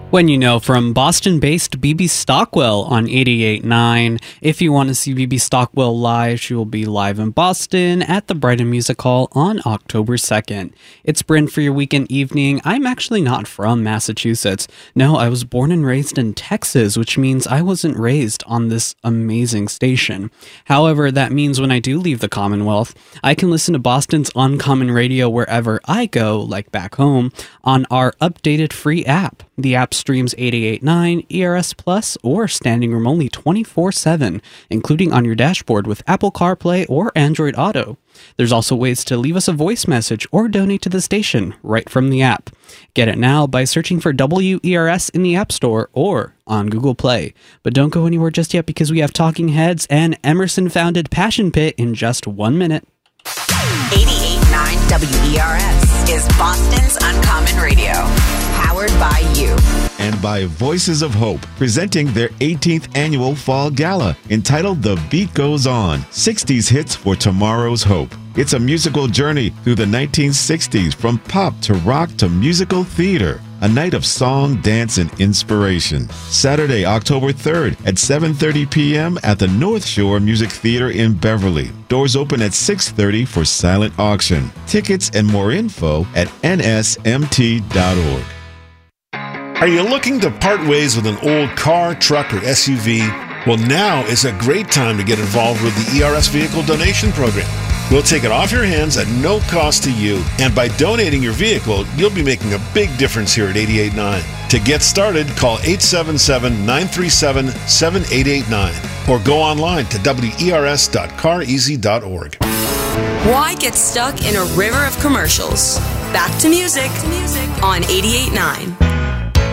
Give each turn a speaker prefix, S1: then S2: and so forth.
S1: When you know from Boston-based BB Stockwell on 88.9. If you want to see BB Stockwell live, she will be live in Boston at the Brighton Music Hall on October 2nd. It's Bryn for your weekend evening. I'm actually not from Massachusetts. No, I was born and raised in Texas, which means I wasn't raised on this amazing station. However, that means when I do leave the Commonwealth, I can listen to Boston's Uncommon Radio wherever I go, like back home, on our updated free app. The app streams 88.9, ERS Plus, or standing room only 24/7, including on your dashboard with Apple CarPlay or Android Auto. There's also ways to leave us a voice message or donate to the station right from the app. Get it now by searching for WERS in the App Store or on Google Play. But don't go anywhere just yet because we have Talking Heads and Emerson-founded Passion Pit in just 1 minute.
S2: 88.9 WERS is Boston's Uncommon Radio, powered by you.
S3: And by Voices of Hope, presenting their 18th annual Fall Gala, entitled The Beat Goes On, 60s Hits for Tomorrow's Hope. It's a musical journey through the 1960s, from pop to rock to musical theater. A night of song, dance, and inspiration. Saturday, October 3rd at 7:30 p.m. at the North Shore Music Theater in Beverly. Doors open at 6:30 for silent auction. Tickets and more info at nsmt.org.
S4: Are you looking to part ways with an old car, truck, or SUV? Well, now is a great time to get involved with the ERS Vehicle Donation Program. We'll take it off your hands at no cost to you, and by donating your vehicle, you'll be making a big difference here at 88.9. To get started, call 877-937-7889 or go online to wers.careasy.org.
S5: Why get stuck in a river of commercials? Back to music on 88.9.